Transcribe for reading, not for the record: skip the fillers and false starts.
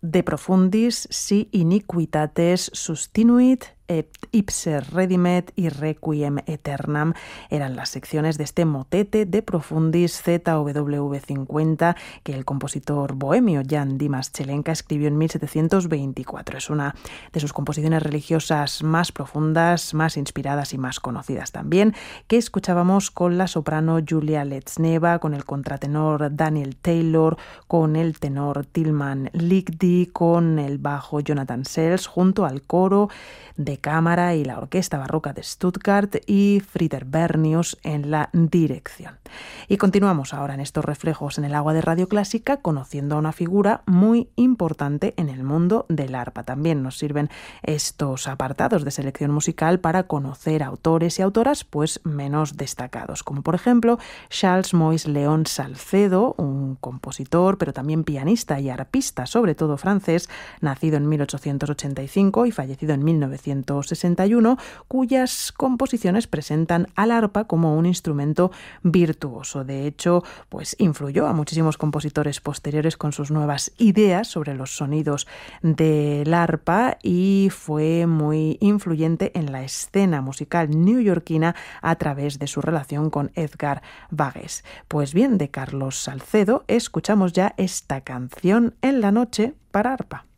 De profundis, si iniquitates sustinuit, et ipse redimet y requiem aeternam eran las secciones de este motete de profundis ZWV 50 que el compositor bohemio Jan Dimas Chelenka escribió en 1724. Es una de sus composiciones religiosas más profundas, más inspiradas y más conocidas también, que escuchábamos con la soprano Julia Letzneva, con el contratenor Daniel Taylor, con el tenor Tilman Ligdi, con el bajo Jonathan Sells, junto al coro de cámara y la Orquesta Barroca de Stuttgart y Frieder Bernius en la dirección. Y continuamos ahora en estos reflejos en el agua de Radio Clásica conociendo a una figura muy importante en el mundo del arpa. También nos sirven estos apartados de selección musical para conocer autores y autoras pues menos destacados, como por ejemplo Charles Moïse Léon Salcedo, un compositor pero también pianista y arpista, sobre todo francés, nacido en 1885 y fallecido en 1961, cuyas composiciones presentan al arpa como un instrumento virtuoso. De hecho, pues influyó a muchísimos compositores posteriores con sus nuevas ideas sobre los sonidos del arpa y fue muy influyente en la escena musical neoyorquina a través de su relación con Edgar Varèse. Pues bien, de Carlos Salcedo escuchamos ya esta canción En la noche para arpa.